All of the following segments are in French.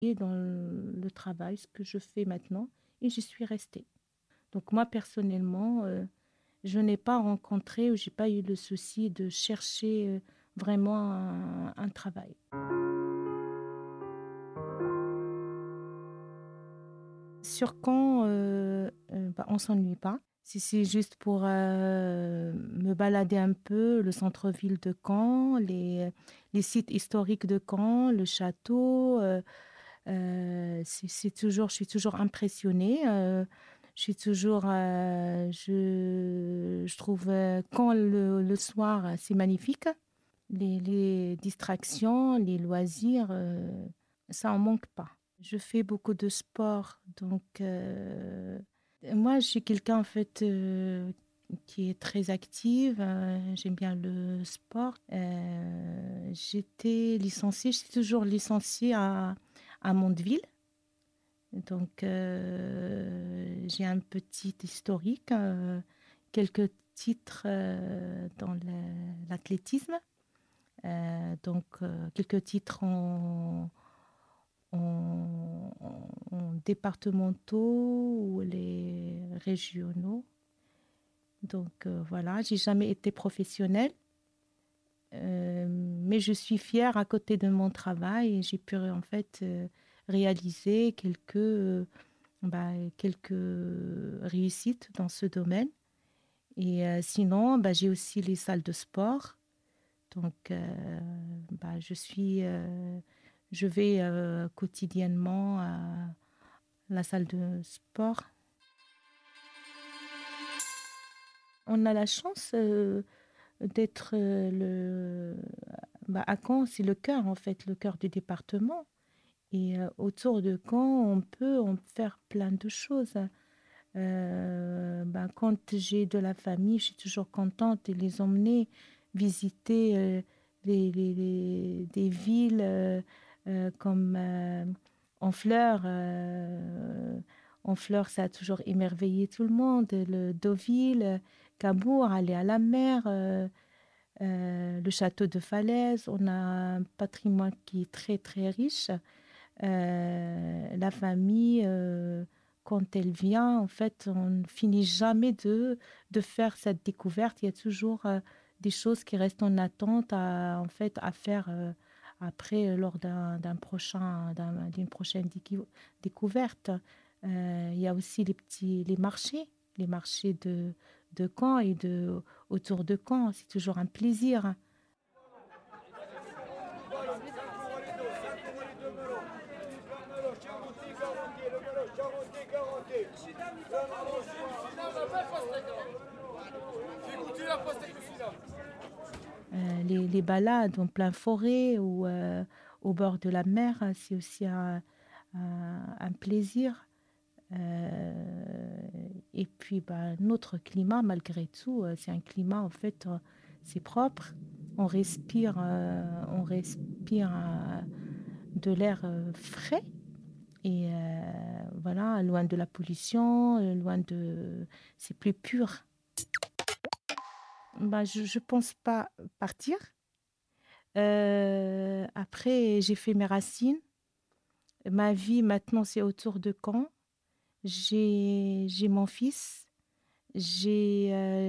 Et dans le travail, ce que je fais maintenant, et j'y suis restée. Donc moi, personnellement, je n'ai pas rencontré ou j'ai pas eu le souci de chercher vraiment un travail. Sur Caen, on s'ennuie pas. Si c'est juste pour me balader un peu, le centre-ville de Caen, les sites historiques de Caen, le château, c'est toujours, je suis toujours impressionnée. Je trouve Caen le soir, c'est magnifique. Les distractions, les loisirs, ça en manque pas. Je fais beaucoup de sport, donc moi, je suis quelqu'un en fait qui est très active. J'aime bien le sport. J'étais licenciée, je suis toujours licenciée à Mondeville. Donc, j'ai un petit historique, quelques titres dans l'athlétisme. Quelques titres en départementaux ou les régionaux. Donc voilà, j'ai jamais été professionnelle, mais je suis fière à côté de mon travail et j'ai pu en fait réaliser quelques réussites dans ce domaine. Et sinon, j'ai aussi les salles de sport. Donc, je vais quotidiennement à la salle de sport. On a la chance d'être à Caen, c'est le cœur en fait, le cœur du département. Et autour de Caen, on peut faire plein de choses. Quand j'ai de la famille, je suis toujours contente de les emmener visiter des villes comme Honfleur. Honfleur, ça a toujours émerveillé tout le monde. Le Deauville, Cabourg, aller à la mer, le château de Falaise. On a un patrimoine qui est très, très riche. La famille, quand elle vient, en fait, on ne finit jamais de faire cette découverte. Il y a toujours des choses qui restent en attente en fait, à faire après, lors d'une prochaine découverte. Il y a aussi les marchés de Caen et autour de Caen. C'est toujours un plaisir. Les balades en plein forêt ou au bord de la mer, c'est aussi un plaisir. Et puis, notre climat, malgré tout, c'est un climat, en fait, c'est propre. On respire de l'air frais. Et voilà, loin de la pollution, c'est plus pur. Je pense pas partir. Après, j'ai fait mes racines. Ma vie, maintenant, c'est autour de Caen. J'ai mon fils. J'ai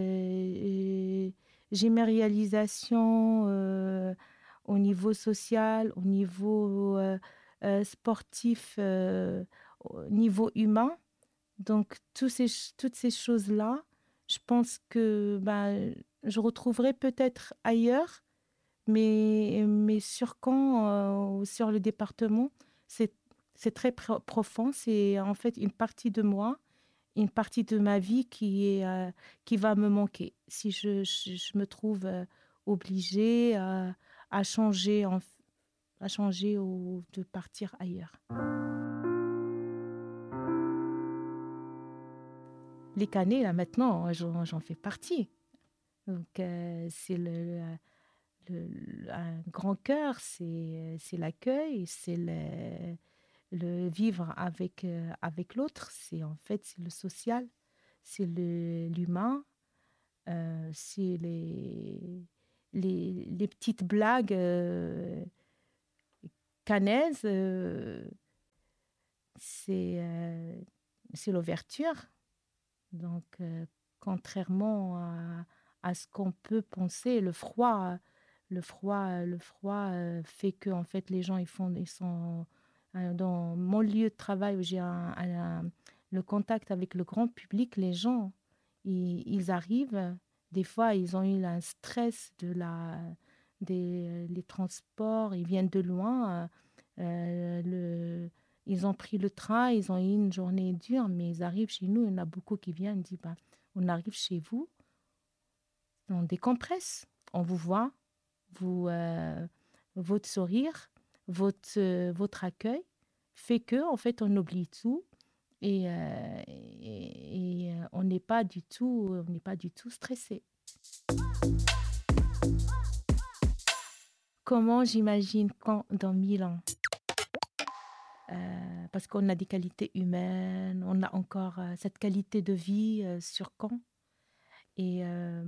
j'ai mes réalisations au niveau social, au niveau sportif, au niveau humain. Donc, toutes ces choses-là, je pense que je retrouverai peut-être ailleurs, mais sur Caen ou sur le département, c'est, c'est très profond. C'est en fait une partie de moi, une partie de ma vie qui va me manquer si je me trouve obligée à changer, à changer ou de partir ailleurs. Les Canets, là, maintenant, j'en fais partie. Donc, c'est un grand cœur, c'est l'accueil, c'est le vivre avec l'autre, c'est le social, c'est l'humain, c'est les petites blagues canaises. c'est c'est l'ouverture. Donc, contrairement à ce qu'on peut penser, fait que en fait les gens ils sont dans mon lieu de travail où j'ai le contact avec le grand public, les gens ils arrivent. Des fois, ils ont eu un stress des les transports, ils viennent de loin. Ils ont pris le train, ils ont eu une journée dure, mais ils arrivent chez nous. Il y en a beaucoup qui viennent et disent bah, on arrive chez vous, on décompresse, on vous voit, votre sourire, votre accueil fait que, en fait, on oublie tout et on n'est pas du tout stressé. Comment j'imagine quand dans 1000 ans? Parce qu'on a des qualités humaines, on a encore cette qualité de vie sur Caen. Et,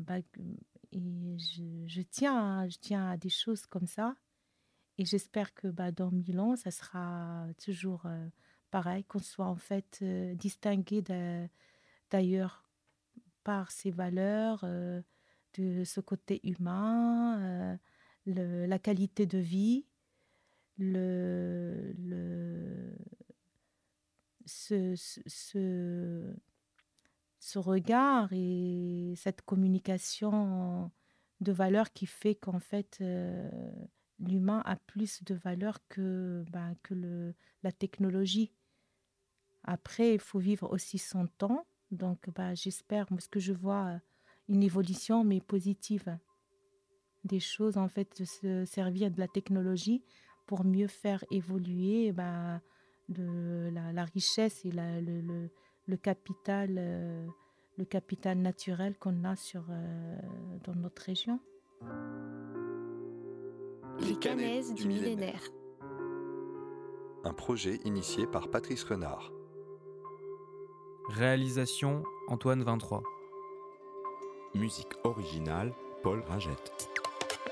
je tiens à des choses comme ça. Et j'espère que dans 1000 ans, ça sera toujours pareil, qu'on soit en fait distingué d'ailleurs par ses valeurs, de ce côté humain, la qualité de vie, le, le, ce, ce, ce- ce regard et cette communication de valeurs qui fait qu'en fait, l'humain a plus de valeur que la technologie. Après, il faut vivre aussi son temps. Donc, j'espère, moi, ce que je vois, une évolution, mais positive, des choses, en fait, de se servir de la technologie pour mieux faire évoluer la richesse et le capital naturel qu'on a dans notre région. Les Canaises du millénaire. Un projet initié par Patrice Renard. Réalisation Antoine 23. Musique originale Paul Ragette.